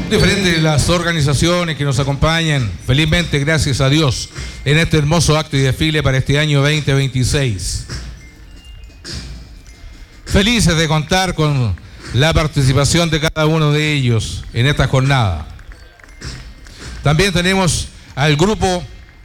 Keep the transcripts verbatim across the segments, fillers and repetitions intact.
diferentes de las organizaciones que nos acompañan, felizmente, gracias a Dios, en este hermoso acto y desfile para este año veinte veintiséis. Felices de contar con la participación de cada uno de ellos en esta jornada. También tenemos al grupo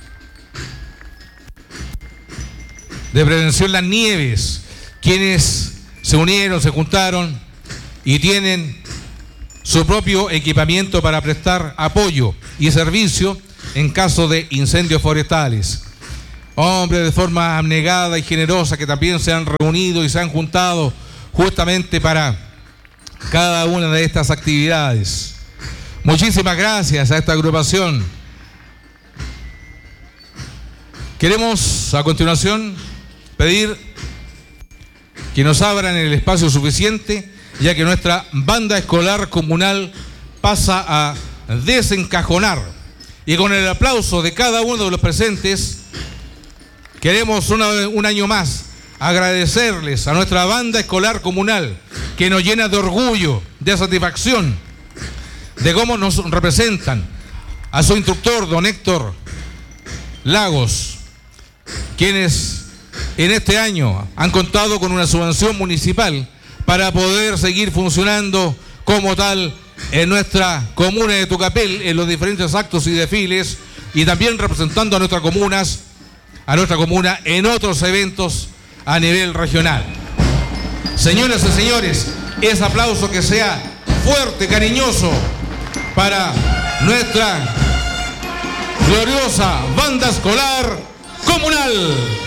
de Prevención Las Nieves, quienes se unieron, se juntaron y tienen su propio equipamiento para prestar apoyo y servicio en caso de incendios forestales. Hombres de forma abnegada y generosa que también se han reunido y se han juntado justamente para cada una de estas actividades. Muchísimas gracias a esta agrupación. Queremos a continuación pedir que nos abran el espacio suficiente, ya que nuestra banda escolar comunal pasa a desencajonar. Y con el aplauso de cada uno de los presentes, queremos una, un año más agradecerles a nuestra banda escolar comunal, que nos llena de orgullo, de satisfacción, de cómo nos representan, a su instructor, don Héctor Lagos, quienes en este año han contado con una subvención municipal para poder seguir funcionando como tal en nuestra comuna de Tucapel, en los diferentes actos y desfiles, y también representando a nuestras comunas, a nuestra comuna en otros eventos a nivel regional. Señoras y señores, ese aplauso que sea fuerte, cariñoso, para nuestra gloriosa banda escolar comunal.